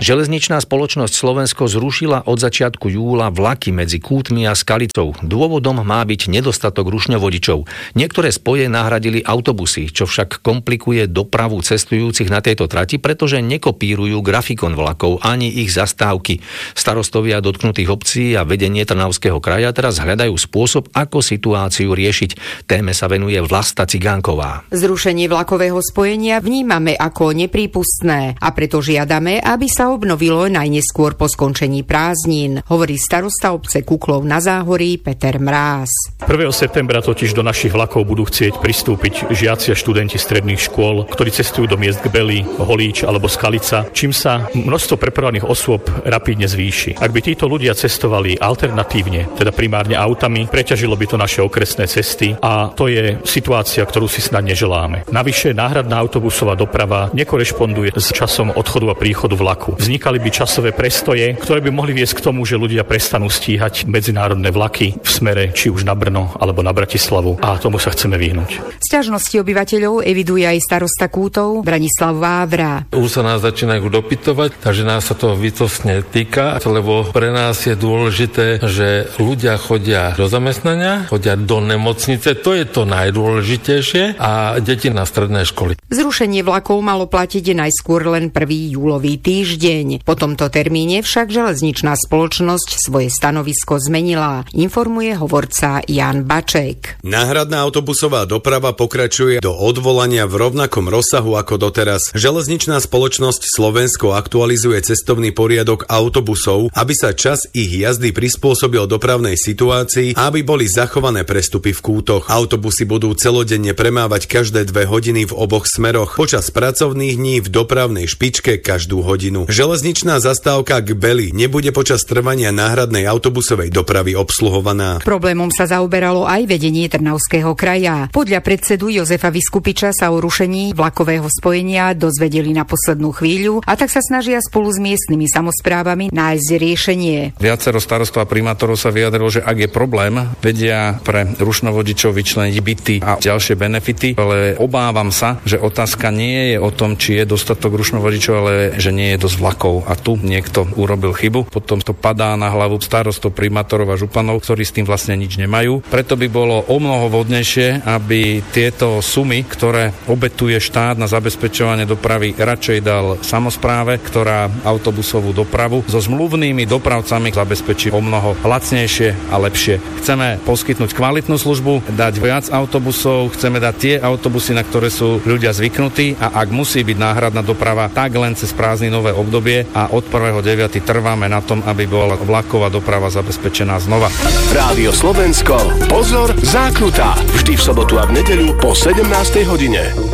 Železničná spoločnosť Slovensko zrušila od začiatku júla vlaky medzi Kútmi a Skalicou. Dôvodom má byť nedostatok rušňovodičov. Niektoré spoje nahradili autobusy, čo však komplikuje dopravu cestujúcich na tejto trati, pretože nekopírujú grafikon vlakov ani ich zastávky. Starostovia dotknutých obcí a vedenie Trnavského kraja teraz hľadajú spôsob, ako situáciu riešiť. Téme sa venuje Vlasta Cigánková. Zrušenie vlakového spojenia vnímame ako neprípustné a preto žiadame, aby sa obnovilo najneskôr po skončení prázdnin, hovorí starosta obce Kuklov na Záhorí Peter Mráz. 1. septembra totiž do našich vlakov budú chcieť pristúpiť žiaci a študenti stredných škôl, ktorí cestujú do miest Gbely, Holíč alebo Skalica, čím sa množstvo prepravovaných osôb rapidne zvýši. Ak by títo ľudia cestovali alternatívne, teda primárne autami, preťažilo by to naše okresné cesty a to je situácia, ktorú si snad neželáme. Navyše náhradná autobusová doprava nekorešponduje s časom odchodu a príchodu vlaku. Vznikali by časové prestoje, ktoré by mohli viesť k tomu, že ľudia prestanú stíhať medzinárodné vlaky v smere či už na Brno alebo na Bratislavu a tomu sa chceme vyhnúť. Sťažnosti obyvateľov eviduje aj starosta Kútov Branislav Vávra. Už sa nás začínajú dopytovať, takže nás sa to výsostne týka, lebo pre nás je dôležité, že ľudia chodia do zamestnania, chodia do nemocnice, to je to najdôležitejšie, a deti na stredné školy. Zrušenie vlakov malo platiť najskôr len 1. júlový týždeň. Po tomto termíne však železničná spoločnosť svoje stanovisko zmenila, informuje hovorca Jan Baček. Náhradná autobusová doprava pokračuje do odvolania v rovnakom rozsahu ako doteraz. Železničná spoločnosť Slovensko aktualizuje cestovný poriadok autobusov, aby sa čas ich jazdy prispôsobil dopravnej situácii a aby boli zachované prestupy v kútoch. Autobusy budú celodenne premávať každé 2 hodiny v oboch smeroch. Počas pracovných dní v dopravnej špičke každú hodinu. Železničná zastávka Gbely nebude počas trvania náhradnej autobusovej dopravy obsluhovaná. Problémom sa zaoberalo aj vedenie Trnavského kraja. Podľa predsedu Jozefa Viskupiča sa o rušení vlakového spojenia dozvedeli na poslednú chvíľu a tak sa snažia spolu s miestnymi samosprávami nájsť riešenie. Viacero starostov a primátorov sa vyjadrilo, že ak je problém, vedia pre rušňovodičov vyčleniť byty a ďalšie benefity, ale obávam sa, že otázka nie je o tom, či je dostatok rušňovodičov, ale že nie je dosť vlakov. A tu niekto urobil chybu. Potom to padá na hlavu starostov, primátorov a županov, ktorí s tým vlastne nič nemajú. Preto by bolo omnoho vhodnejšie, aby tieto sumy, ktoré obetuje štát na zabezpečovanie dopravy, radšej dal samospráve, ktorá autobusovú dopravu so zmluvnými dopravcami zabezpečí omnoho lacnejšie a lepšie. Chceme poskytnúť kvalitnú službu, dať viac autobusov, chceme dať tie autobusy, na ktoré sú ľudia zvyknutí, a ak musí byť náhradná doprava, tak len cez prázdninové obdobie, a od 1.9. trváme na tom, aby bola vlaková doprava zabezpečená znova. Rádio Slovensko, pozor, zákruta. Vždy v sobotu a v nedeľu po 17. hodine.